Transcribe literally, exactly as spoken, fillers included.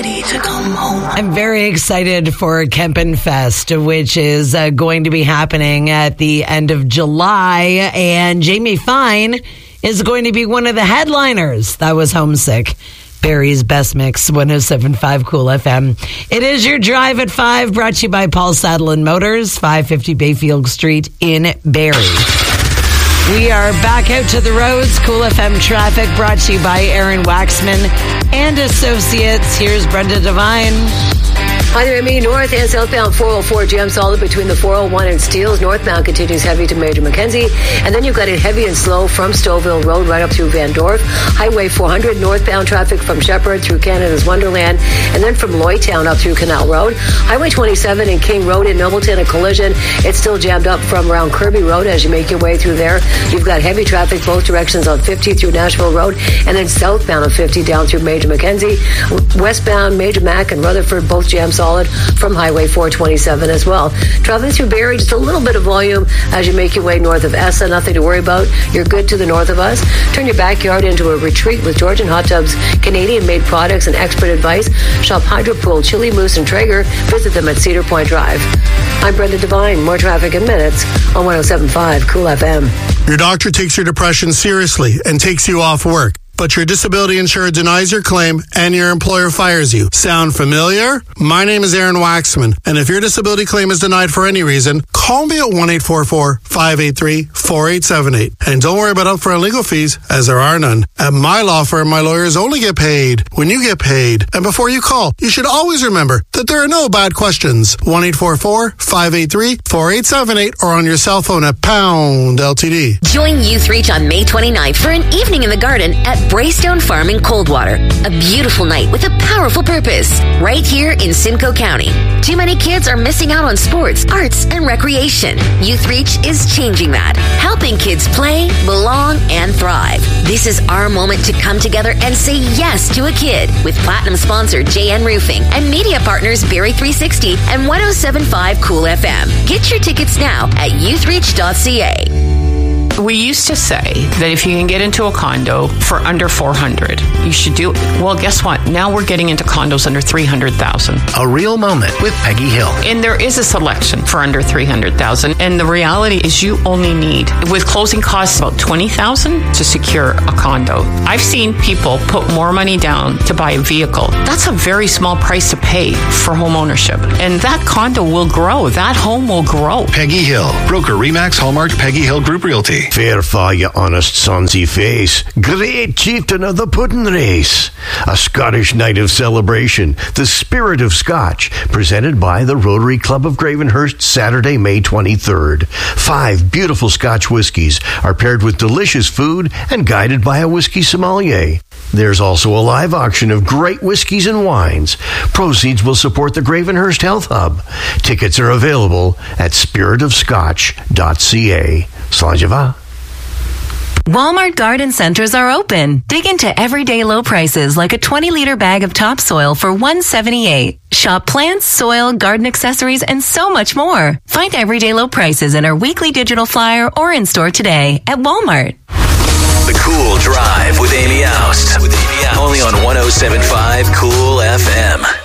To come home. I'm very excited for Kempen Fest, which is uh, going to be happening at the end of July, and Jamie Fine is going to be one of the headliners. That was Homesick. Barry's Best Mix, one oh seven point five Cool F M. It is your Drive at five, brought to you by Paul Saddlein Motors, five fifty Bayfield Street in Barrie. We are back out to the roads. Cool F M traffic brought to you by Aaron Waxman and Associates. Here's Brenda Devine. Hi there, Amy. North and southbound four oh four jam solid between the four oh one and Steeles. Northbound continues heavy to Major Mackenzie. And then you've got it heavy and slow from Stouffville Road right up through Van Dorp. Highway four hundred, northbound traffic from Shepherd through Canada's Wonderland. And then from Lloydtown up through Canal Road. Highway twenty-seven and King Road in Nobleton, a collision. It's still jammed up from around Kirby Road as you make your way through there. You've got heavy traffic both directions on fifty through Nashville Road. And then southbound on fifty down through Major Mackenzie. Westbound Major Mac and Rutherford both jam solid from Highway four twenty-seven as well. Traveling through Barrie, just a little bit of volume as you make your way north of Essa. Nothing to worry about. You're good to the north of us. Turn your backyard into a retreat with Georgian Hot Tubs, Canadian-made products, and expert advice. Shop Hydropool, Chili Moose, and Traeger. Visit them at Cedar Point Drive. I'm Brenda Devine. More traffic in minutes on one oh seven point five Cool F M. Your doctor takes your depression seriously and takes you off work, but your disability insurer denies your claim and your employer fires you. Sound familiar? My name is Aaron Waxman, and if your disability claim is denied for any reason, call me at one eight four four, five eight three, four eight seven eight. And don't worry about upfront legal fees, as there are none. At my law firm, my lawyers only get paid when you get paid. And before you call, you should always remember that there are no bad questions. one eight four four, five eight three, four eight seven eight or on your cell phone at pound L T D. Join Youth Reach on May twenty-ninth for an evening in the garden at Braystone Farm in Coldwater. A beautiful night with a powerful purpose. Right here in Simcoe County. Too many kids are missing out on sports, arts, and recreation. Youth Reach is changing that. Helping kids play, belong, and thrive. This is our moment to come together and say yes to a kid with platinum sponsor J N Roofing and media partners Barrie three sixty and one oh seven point five Cool F M. Get your tickets now at youth reach dot c a. We used to say that if you can get into a condo for under four hundred, you should do it. Well, guess what? Now we're getting into condos under three hundred thousand. A real moment with Peggy Hill. And there is a selection for under three hundred thousand. And the reality is you only need, with closing costs, about twenty thousand to secure a condo. I've seen people put more money down to buy a vehicle. That's a very small price to pay for home ownership. And that condo will grow. That home will grow. Peggy Hill, broker Remax Hallmark Peggy Hill Group Realty. Fair fa, you honest sonsy face. Great chieftain of the pudding race. A Scottish night of celebration. The Spirit of Scotch. Presented by the Rotary Club of Gravenhurst, Saturday, May twenty-third. Five beautiful Scotch whiskies are paired with delicious food and guided by a whiskey sommelier. There's also a live auction of great whiskeys and wines. Proceeds will support the Gravenhurst Health Hub. Tickets are available at spirit of scotch dot c a. Slajava. Walmart garden centers are open. Dig into everyday low prices like a twenty liter bag of topsoil for one dollar seventy-eight. Shop plants, soil, garden accessories, and so much more. Find everyday low prices in our weekly digital flyer or in store today at Walmart. The Cool Drive with Amy Oust. Only on one oh seven point five Cool F M.